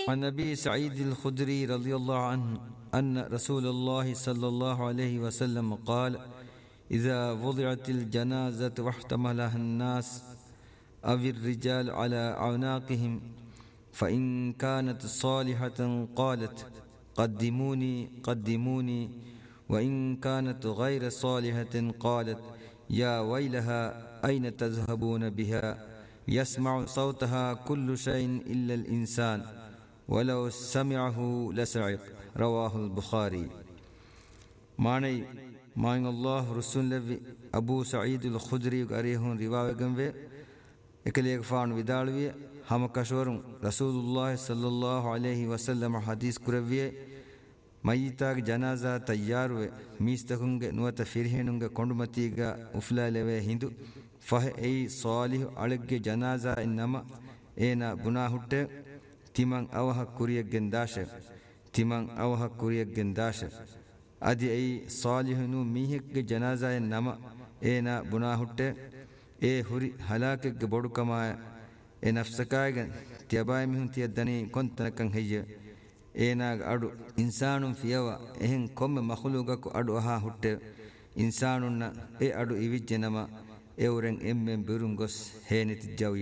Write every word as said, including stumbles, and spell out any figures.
عن أبي سعيد الخدري رضي الله عنه أن رسول الله صلى الله عليه وسلم قال: إذا وضعت الجنازة واحتملها الناس أو الرجال على أعناقهم فإن كانت صالحة قالت: قدموني قدموني، وإن كانت غير صالحة قالت: يا ويلها أين تذهبون بها؟ يسمع صوتها كل شيء إلا الإنسان ولو سمعه لسعق. رواه البخاري. معني ماين الله رسول لبي أبو سعيد الخدري غريهون رواية وي اكليك فان ودالوي هم كشورم رسول الله صلى الله عليه وسلم حديث كروي ميتاك جنازة تيار وي ميستكونغ نوات فيرهنونغ كوندمتيغا افلا لوي هندو فه اي صالح علق جنازة انما اينا بناهوت تيمان اوها كوريك گنداش تيمان اوها كوريك گنداش ادي اي صالح نو ميهك جنازة انما اينا بناهوت اي هوري هلاكك بودو كما اي نفسكايغن تياباي ميهون تيدني كنتنكن هي ඒනාග අඩු ඉන්සානුන් ෆියව එහෙන් කොම්ම මහලුගක අඩු අහා හුට්ට ඉන්සානුන්න ඒ අඩු ඉවිජ්ජනම එවරෙන් එම්මෙන් බිරුන් ගොස් හේනිති ජවි